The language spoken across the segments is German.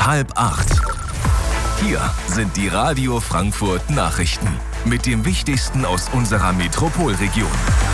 ist 7:30. Hier sind die Radio Frankfurt Nachrichten mit dem Wichtigsten aus unserer Metropolregion.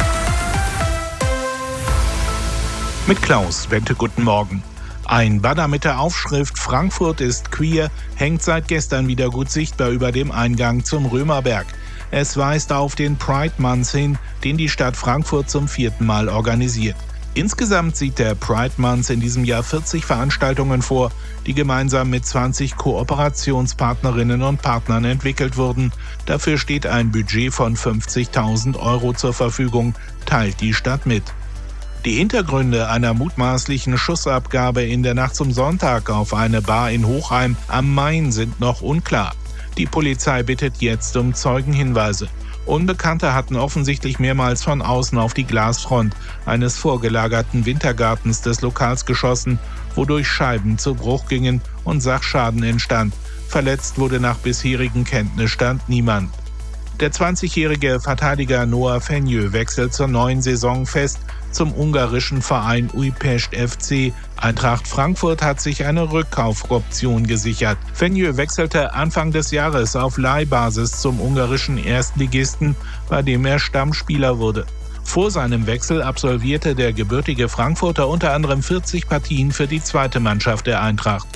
Mit Klaus Wente, guten Morgen. Ein Banner mit der Aufschrift "Frankfurt ist queer" hängt seit gestern wieder gut sichtbar über dem Eingang zum Römerberg. Es weist auf den Pride Month hin, den die Stadt Frankfurt zum 4. Mal organisiert. Insgesamt sieht der Pride Month in diesem Jahr 40 Veranstaltungen vor, die gemeinsam mit 20 Kooperationspartnerinnen und Partnern entwickelt wurden. Dafür steht ein Budget von 50.000 € zur Verfügung, teilt die Stadt mit. Die Hintergründe einer mutmaßlichen Schussabgabe in der Nacht zum Sonntag auf eine Bar in Hochheim am Main sind noch unklar. Die Polizei bittet jetzt um Zeugenhinweise. Unbekannte hatten offensichtlich mehrmals von außen auf die Glasfront eines vorgelagerten Wintergartens des Lokals geschossen, wodurch Scheiben zu Bruch gingen und Sachschaden entstand. Verletzt wurde nach bisherigem Kenntnisstand niemand. Der 20-jährige Verteidiger Noah Fenyö wechselt zur neuen Saison fest zum ungarischen Verein Újpest FC. Eintracht Frankfurt hat sich eine Rückkaufoption gesichert. Fenyö wechselte Anfang des Jahres auf Leihbasis zum ungarischen Erstligisten, bei dem er Stammspieler wurde. Vor seinem Wechsel absolvierte der gebürtige Frankfurter unter anderem 40 Partien für die zweite Mannschaft der Eintracht.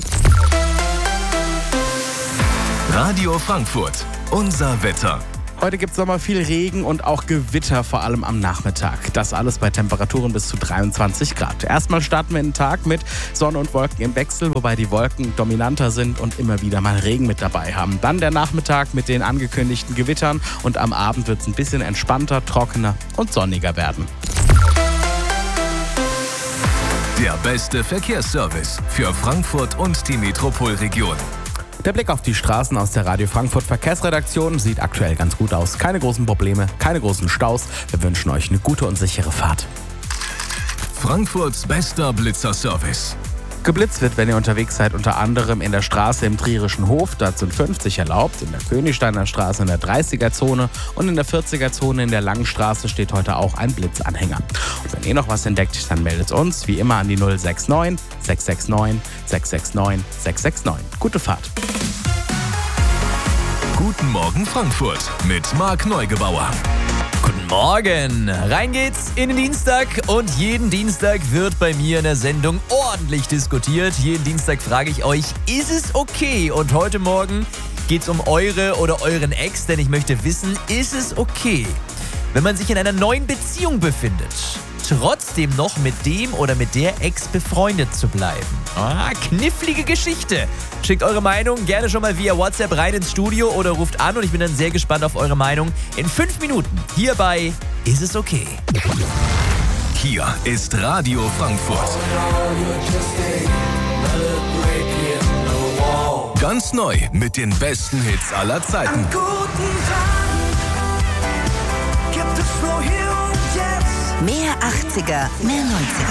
Radio Frankfurt, unser Wetter. Heute gibt es nochmal viel Regen und auch Gewitter, vor allem am Nachmittag. Das alles bei Temperaturen bis zu 23 Grad. Erstmal starten wir in den Tag mit Sonne und Wolken im Wechsel, wobei die Wolken dominanter sind und immer wieder mal Regen mit dabei haben. Dann der Nachmittag mit den angekündigten Gewittern und am Abend wird es ein bisschen entspannter, trockener und sonniger werden. Der beste Verkehrsservice für Frankfurt und die Metropolregion. Der Blick auf die Straßen aus der Radio Frankfurt Verkehrsredaktion sieht aktuell ganz gut aus. Keine großen Probleme, keine großen Staus. Wir wünschen euch eine gute und sichere Fahrt. Frankfurts bester Blitzerservice. Geblitzt wird, wenn ihr unterwegs seid, unter anderem in der Straße im Trierischen Hof, da sind 50 erlaubt, in der Königsteiner Straße in der 30er-Zone und in der 40er-Zone in der Langen Straße steht heute auch ein Blitzanhänger. Und wenn ihr noch was entdeckt, dann meldet uns, wie immer, an die 069 669 669 669. Gute Fahrt. Guten Morgen Frankfurt mit Marc Neugebauer. Guten Morgen! Rein geht's in den Dienstag und jeden Dienstag wird bei mir in der Sendung ordentlich diskutiert. Jeden Dienstag frage ich euch, ist es okay? Und heute Morgen geht's um eure oder euren Ex, denn ich möchte wissen, ist es okay, wenn man sich in einer neuen Beziehung befindet, trotzdem noch mit dem oder mit der Ex befreundet zu bleiben? Knifflige Geschichte. Schickt eure Meinung gerne schon mal via WhatsApp rein ins Studio oder ruft an und ich bin dann sehr gespannt auf eure Meinung in 5 Minuten. Hierbei ist es okay. Hier ist Radio Frankfurt. Ganz neu mit den besten Hits aller Zeiten. An guten Tagen gibt es nur hier und jetzt. Mehr 80er, mehr 90er.